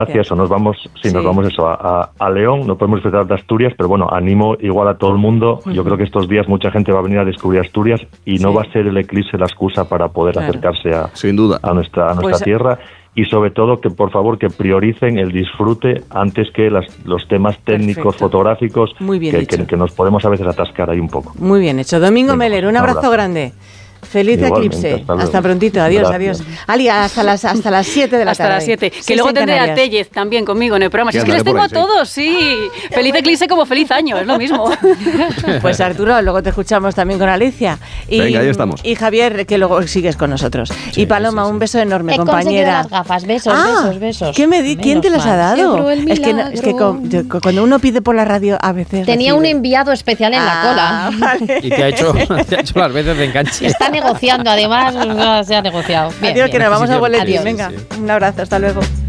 Hacia eso, nos vamos eso, a León, no podemos disfrutar de Asturias, pero bueno, animo igual a todo el mundo. Yo creo que estos días mucha gente va a venir a descubrir Asturias y no va a ser el eclipse la excusa para poder acercarse sin duda a nuestra tierra. Y sobre todo que por favor que prioricen el disfrute antes que los temas técnicos, fotográficos, que nos podemos a veces atascar ahí un poco. Muy bien hecho. Domingo Meller, un abrazo grande. Feliz Igualmente, eclipse. Hasta prontito. Adiós, adiós. Ali, hasta las 7 de la tarde. Hasta las 7. Que luego tendré a Tellez también conmigo en el programa. Si es que les tengo a todos, sí. Feliz eclipse como feliz año, es lo mismo. Pues Arturo, luego te escuchamos también con Alicia. Venga, ahí estamos. Y Javier, que luego sigues con nosotros. Y Paloma, un beso enorme, compañera. Las gafas, besos. ¿Quién te las ha dado? Es que cuando uno pide por la radio, a veces... Tenía un enviado especial en la cola. Vale. Y te ha hecho las veces de enganche. Está negociando, además, se ha negociado. Adiós, que nos vamos a boletín. Venga, un abrazo, hasta luego.